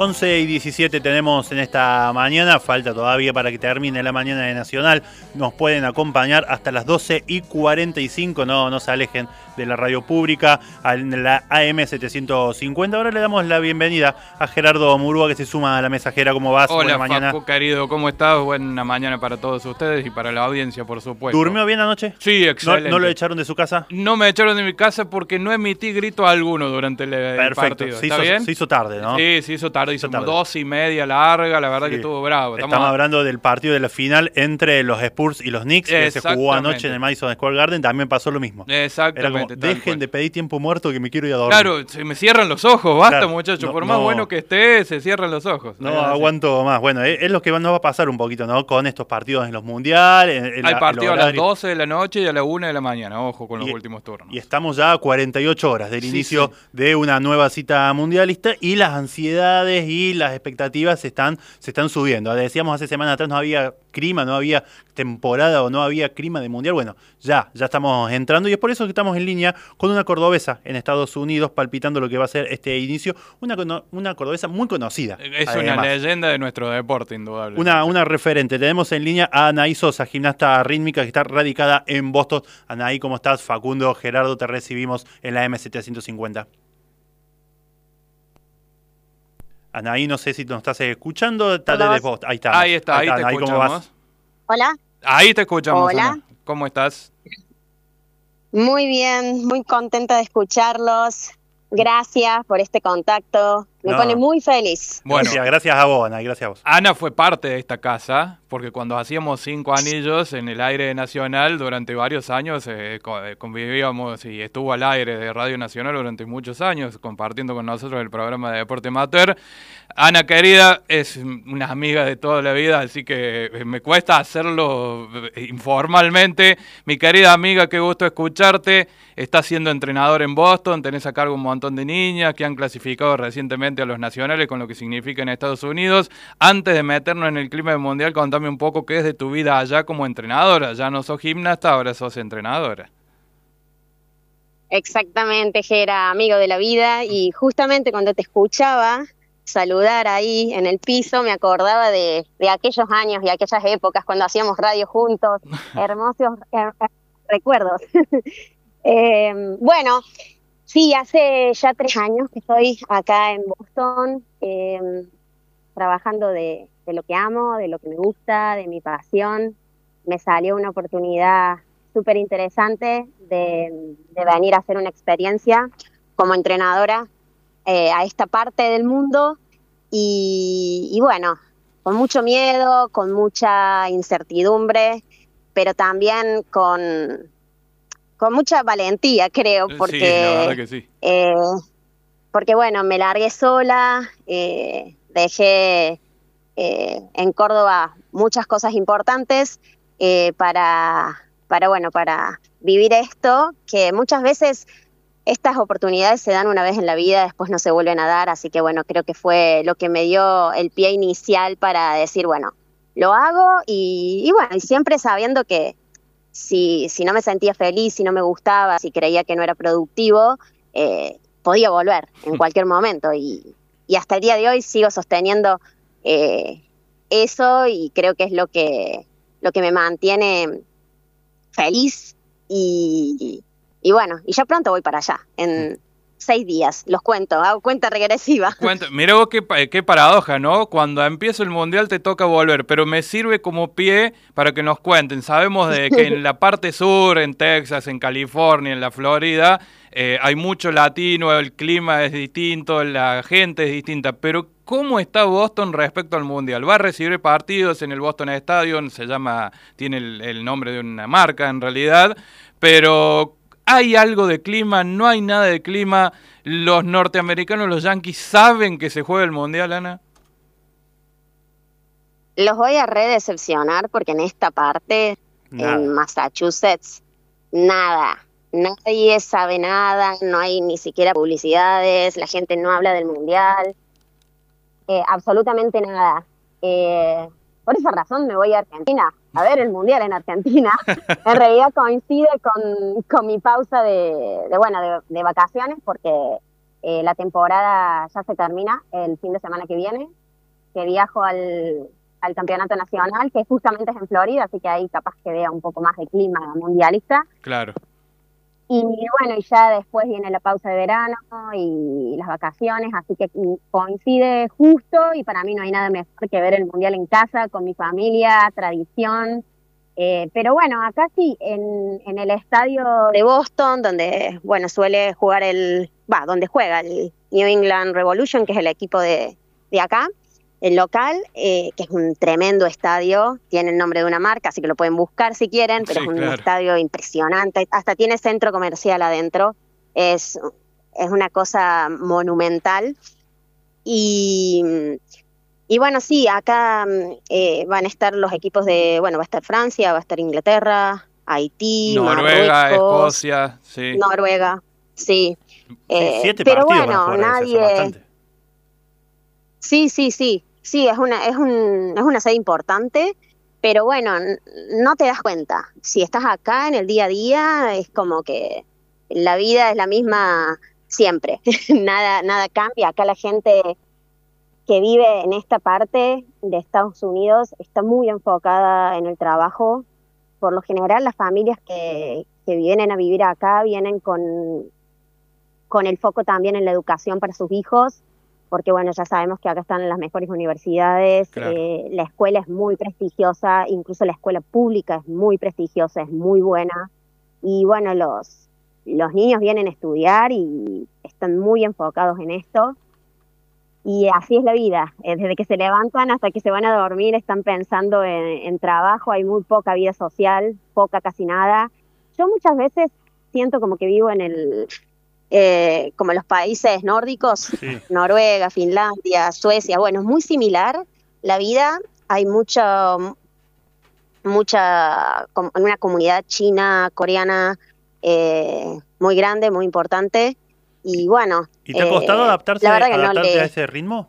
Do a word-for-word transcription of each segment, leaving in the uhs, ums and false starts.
once y diecisiete tenemos en esta mañana, falta todavía para que termine la mañana de Nacional. Nos pueden acompañar hasta las doce y cuarenta y cinco, no, no se alejen de la radio pública, en la A M setecientos cincuenta. Ahora le damos la bienvenida a Gerardo Murúa, que se suma a la mensajera. ¿Cómo vas? Hola, Buena mañana. Facu, querido, ¿cómo estás? Buena mañana para todos ustedes y para la audiencia, por supuesto. ¿Durmió bien anoche? Sí, excelente. ¿No, ¿No lo echaron de su casa? No me echaron de mi casa porque no emití grito alguno durante el, Perfecto. el partido. Se ¿Está hizo, bien? se hizo tarde, ¿no? Sí, se hizo tarde, hizo tarde. como dos y media larga, la verdad Sí. que estuvo bravo. Estamos, Estamos hablando del partido de la final entre los Spurs y los Knicks, que se jugó anoche en el Madison Square Garden. También pasó lo mismo. Exactamente. Era como, dejen de pedir tiempo muerto que me quiero ir a dormir. Claro, se me cierran los ojos, basta, Claro, muchachos. no, Por más no. bueno que esté, se cierran los ojos. No Es así. aguanto más. Bueno, es, es lo que nos va a pasar un poquito, ¿no? Con estos partidos en los mundiales. En, en Hay la, partido a las horario. doce de la noche y a la una de la mañana, ojo con los Y- últimos turnos. Y estamos ya a cuarenta y ocho horas del Sí, inicio sí. de una nueva cita mundialista, y las ansiedades y las expectativas se están, se están subiendo. Decíamos hace semanas atrás no había clima, no había temporada o no había clima de mundial. Bueno, ya, ya estamos entrando, y es por eso que estamos en línea con una cordobesa en Estados Unidos, palpitando lo que va a ser este inicio. Una, cono- una cordobesa muy conocida. Es además. una leyenda de nuestro deporte, indudable. Una, una referente. Tenemos en línea a Anaí Sosa, gimnasta rítmica que está radicada en Boston. Anaí, ¿cómo estás? Facundo, Gerardo, te recibimos en la M setecientos cincuenta. Anaí, no sé si nos estás escuchando. Está Hola. desde Boston. Ahí está. Ahí está, ahí te Anaí, ¿cómo escuchamos. vas? Hola, Ahí te escuchamos, Hola. Ana. ¿Cómo estás? muy bien, muy contenta de escucharlos. Gracias por este contacto, me No. pone muy feliz. Bueno, Gracias, gracias a vos, Anaí, gracias a vos. Ana fue parte de esta casa, porque cuando hacíamos cinco anillos en el aire nacional durante varios años, eh, co- eh, convivíamos y estuvo al aire de Radio Nacional durante muchos años, compartiendo con nosotros el programa de Deporte Amateur. Ana, querida, es una amiga de toda la vida, así que eh, me cuesta hacerlo eh, informalmente. Mi querida amiga, qué gusto escucharte. Estás siendo entrenador en Boston, tenés a cargo un montón de niñas que han clasificado recientemente a los nacionales, con lo que significa en Estados Unidos. Antes de meternos en el clima del mundial, contame un poco qué es de tu vida allá como entrenadora. Ya no sos gimnasta, ahora sos entrenadora. Exactamente, Gera, amigo de la vida, y justamente cuando te escuchaba saludar ahí en el piso, me acordaba de, de aquellos años y aquellas épocas cuando hacíamos radio juntos, hermosos her- her- recuerdos. Eh, bueno, sí, hace ya tres años que estoy acá en Boston, eh, trabajando de, de lo que amo, de lo que me gusta, de mi pasión. Me salió una oportunidad súper interesante de, de venir a hacer una experiencia como entrenadora eh, a esta parte del mundo, y, y bueno, con mucho miedo, con mucha incertidumbre, pero también con, con mucha valentía, creo, porque... Sí, la verdad que sí. Eh, porque bueno, me largué sola, eh, dejé eh, en Córdoba muchas cosas importantes eh, para, para, bueno, para vivir esto, que muchas veces estas oportunidades se dan una vez en la vida, después no se vuelven a dar, así que bueno, creo que fue lo que me dio el pie inicial para decir, bueno, lo hago, y, y bueno, y siempre sabiendo que si, si no me sentía feliz, si no me gustaba, si creía que no era productivo, eh, podía volver en cualquier momento, y, y hasta el día de hoy sigo sosteniendo eh, eso, y creo que es lo que, lo que me mantiene feliz, y, y bueno, y ya pronto voy para allá, en seis días, los cuento, hago cuenta regresiva. Cuenta, mira vos qué, pa- qué paradoja, ¿no? Cuando empieza el mundial te toca volver, pero me sirve como pie para que nos cuenten. Sabemos de que en la parte sur, en Texas, en California, en la Florida, eh, hay mucho latino, el clima es distinto, la gente es distinta, pero ¿cómo está Boston respecto al mundial? Va a recibir partidos en el Boston Stadium, se llama, tiene el, el nombre de una marca en realidad, pero ¿hay algo de clima? ¿No hay nada de clima? ¿Los norteamericanos, los yanquis, saben que se juega el mundial, Ana? Los voy a redecepcionar porque en esta parte, Nada. en Massachusetts, nada. Nadie sabe nada, no hay ni siquiera publicidades, la gente no habla del mundial, eh, absolutamente nada. Eh, por esa razón me voy a Argentina, a ver el mundial en Argentina. En realidad coincide con, con mi pausa de, de bueno, de, de vacaciones, porque eh, la temporada ya se termina el fin de semana que viene, que viajo al, al campeonato nacional, que justamente es en Florida, así que ahí capaz que vea un poco más de clima mundialista. Claro. Y bueno, y ya después viene la pausa de verano y las vacaciones, así que coincide justo y para mí no hay nada mejor que ver el Mundial en casa, con mi familia, tradición. Eh, pero bueno, acá sí, en, en el estadio de Boston, donde bueno suele jugar el, va, donde juega el New England Revolution, que es el equipo de, de acá, el local, eh, que es un tremendo estadio, tiene el nombre de una marca, así que lo pueden buscar si quieren, pero Sí, es un claro. estadio impresionante, hasta tiene centro comercial adentro, es, es una cosa monumental. Y, y bueno, sí, acá eh, van a estar los equipos de, bueno, va a estar Francia, va a estar Inglaterra, Haití, Noruega, Marruecos, Escocia, sí. Noruega, sí. Sí, Eh, siete pero partidos van a bueno, jugar ahí, son nadie... bastante. Sí, sí, sí, sí, es una, es un, es una sede importante, pero bueno, n- no te das cuenta. Si estás acá en el día a día, es como que la vida es la misma siempre. Nada, nada cambia. Acá la gente que vive en esta parte de Estados Unidos está muy enfocada en el trabajo. Por lo general, las familias que, que vienen a vivir acá vienen con, con el foco también en la educación para sus hijos, porque bueno, ya sabemos que acá están las mejores universidades, Claro. eh, la escuela es muy prestigiosa, incluso la escuela pública es muy prestigiosa, es muy buena, y bueno, los, los niños vienen a estudiar y están muy enfocados en esto, y así es la vida, eh, desde que se levantan hasta que se van a dormir están pensando en, en trabajo, hay muy poca vida social, poca casi nada. Yo muchas veces siento como que vivo en el... Eh, como los países nórdicos, Sí. Noruega, Finlandia, Suecia, bueno, es muy similar la vida, hay mucha, mucha, com- una comunidad china, coreana, eh, muy grande, muy importante, y bueno, ¿Y te ha costado eh, adaptarse, la verdad que no adaptarte a le, ese ritmo?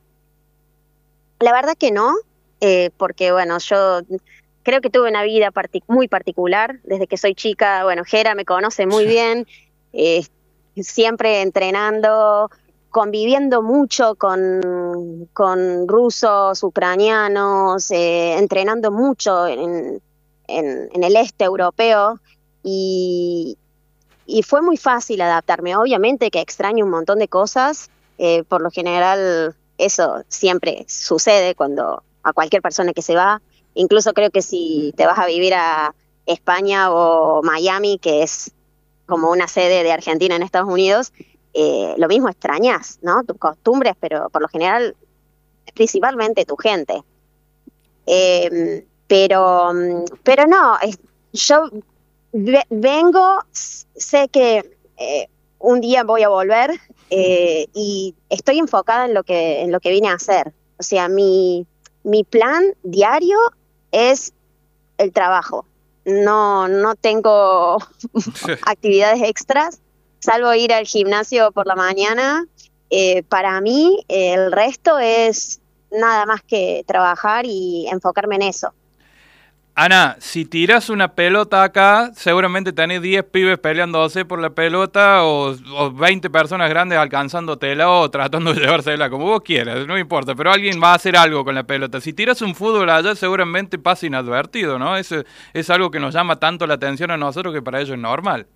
la verdad que no, eh, porque bueno, yo creo que tuve una vida partic- muy particular, desde que soy chica, bueno, Jera me conoce muy bien, eh, siempre entrenando, conviviendo mucho con, con rusos, ucranianos, eh, entrenando mucho en, en, en el este europeo y, y fue muy fácil adaptarme. Obviamente que extraño un montón de cosas, eh, por lo general eso siempre sucede cuando a cualquier persona que se va, incluso creo que si te vas a vivir a España o Miami, que es como una sede de Argentina en Estados Unidos, eh, lo mismo extrañas, ¿no? Tus costumbres, pero por lo general, principalmente tu gente. Eh, pero, mm, pero no, es- yo ve- vengo, s- sé que eh, un día voy a volver eh, y estoy enfocada en lo que, en lo que vine a hacer. O sea, mi, mi plan diario es el trabajo. No, no tengo actividades extras, salvo ir al gimnasio por la mañana. Eh, para mí, eh, el resto es nada más que trabajar y enfocarme en eso. Ana, si tiras una pelota acá, seguramente tenés diez pibes peleándose por la pelota o, o veinte personas grandes alcanzándotela o tratando de llevársela, como vos quieras, no importa, pero alguien va a hacer algo con la pelota. Si tiras un fútbol allá, seguramente pasa inadvertido, ¿no? Es, es algo que nos llama tanto la atención a nosotros que para ellos es normal.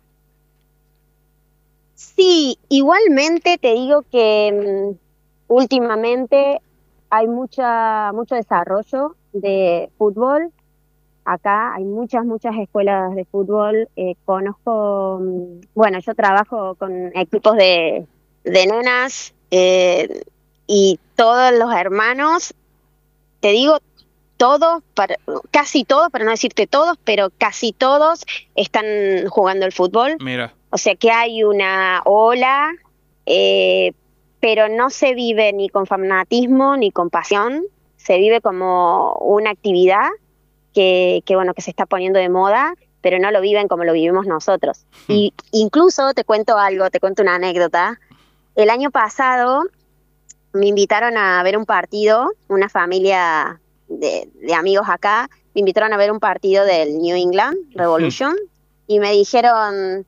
Sí, igualmente te digo que mm, últimamente hay mucha, mucho desarrollo de fútbol. Acá hay muchas, muchas escuelas de fútbol. Eh, conozco, mm, bueno, yo trabajo con equipos de, de nenas eh, y todos los hermanos, te digo, todos, para, casi todos, para no decirte todos, pero casi todos están jugando el fútbol. Mira, O sea que hay una ola, eh, pero no se vive ni con fanatismo ni con pasión, se vive como una actividad que, que bueno, que se está poniendo de moda, pero no lo viven como lo vivimos nosotros. Y incluso te cuento algo, te cuento una anécdota. El año pasado me invitaron a ver un partido, una familia de, de amigos acá, me invitaron a ver un partido del New England Revolution y me dijeron,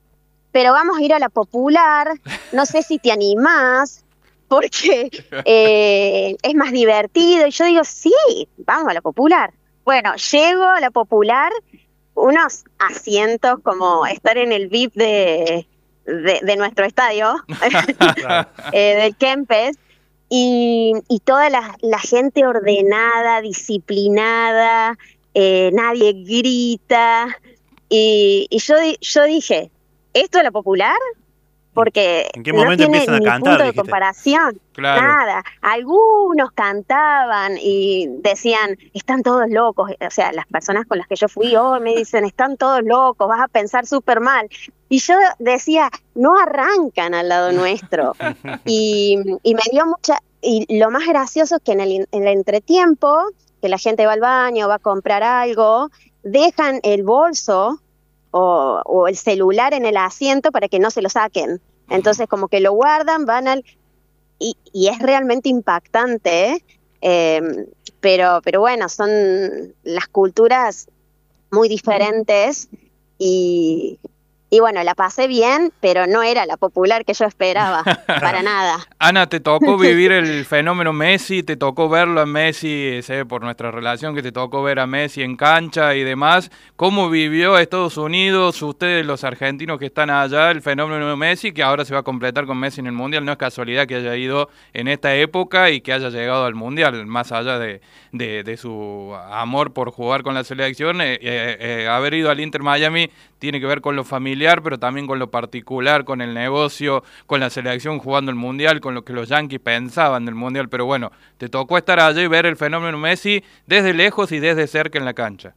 pero vamos a ir a la popular, no sé si te animás, porque eh, es más divertido. Y yo digo, sí, vamos a la popular. Bueno, llego a la popular, unos asientos como estar en el V I P de, de, de nuestro estadio, eh, del Kempes, y, y toda la, la gente ordenada, disciplinada, eh, nadie grita, y, y yo, yo dije, ¿esto es la popular? Porque ¿en qué momento no tiene empiezan a ni cantar, punto de dijiste? comparación, Claro. nada. Algunos cantaban y decían, están todos locos, o sea, las personas con las que yo fui hoy me dicen, están todos locos, vas a pensar súper mal. Y yo decía, no arrancan al lado nuestro. y, y me dio mucha, y lo más gracioso es que en el, en el entretiempo, que la gente va al baño, va a comprar algo, dejan el bolso O, o el celular en el asiento para que no se lo saquen. Entonces como que lo guardan, van al... Y, y es realmente impactante, ¿eh? Eh, pero, pero bueno, son las culturas muy diferentes y, y bueno, la pasé bien, pero no era la popular que yo esperaba, para nada. Ana, ¿te tocó vivir el fenómeno Messi? ¿Te tocó verlo a Messi, sé, por nuestra relación, que te tocó ver a Messi en cancha y demás? ¿Cómo vivió Estados Unidos, ustedes los argentinos que están allá, el fenómeno Messi, que ahora se va a completar con Messi en el Mundial? No es casualidad que haya ido en esta época y que haya llegado al Mundial, más allá de, de, de su amor por jugar con la selección. Eh, eh, eh, haber ido al Inter Miami tiene que ver con lo familiar, pero también con lo particular, con el negocio, con la selección jugando el Mundial, con lo que los Yankees pensaban del Mundial. Pero bueno, te tocó estar allí y ver el fenómeno Messi desde lejos y desde cerca en la cancha.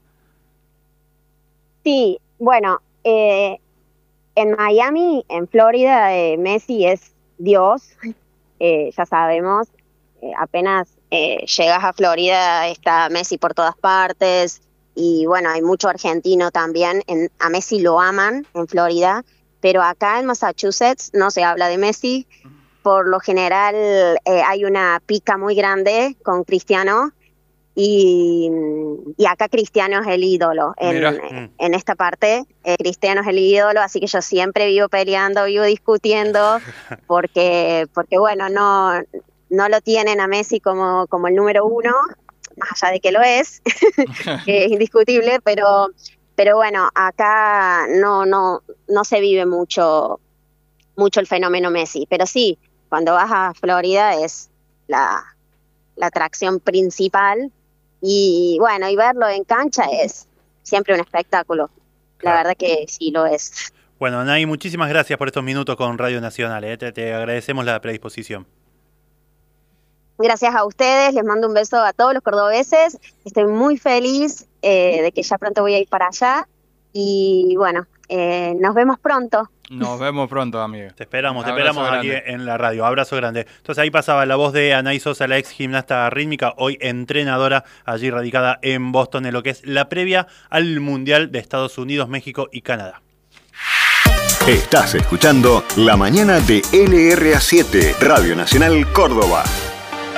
Sí, bueno, eh, en Miami, en Florida, eh, Messi es Dios, eh, ya sabemos, eh, apenas eh, llegas a Florida está Messi por todas partes. Y bueno, hay mucho argentino también, en, a Messi lo aman en Florida, pero acá en Massachusetts no se habla de Messi. Por lo general eh, hay una pica muy grande con Cristiano y, y acá Cristiano es el ídolo. En, en esta parte eh, Cristiano es el ídolo, así que yo siempre vivo peleando, vivo discutiendo, porque, porque bueno, no, no lo tienen a Messi como, como el número uno, más allá de que lo es, que es indiscutible, pero, pero bueno, acá no, no, no se vive mucho, mucho el fenómeno Messi, pero sí, cuando vas a Florida es la, la atracción principal, y bueno, y verlo en cancha es siempre un espectáculo, claro. La verdad que sí lo es. Bueno, Nay, muchísimas gracias por estos minutos con Radio Nacional, ¿eh? te, te agradecemos la predisposición. Gracias a ustedes, les mando un beso a todos los cordobeses, estoy muy feliz eh, de que ya pronto voy a ir para allá y bueno, eh, nos vemos pronto. Nos vemos pronto, amigo. Te esperamos, te esperamos aquí en la radio. Abrazo grande. Entonces ahí pasaba la voz de Anay Sosa, la ex gimnasta rítmica, hoy entrenadora, allí radicada en Boston, en lo que es la previa al Mundial de Estados Unidos, México y Canadá. Estás escuchando La Mañana de L R A siete, Radio Nacional Córdoba.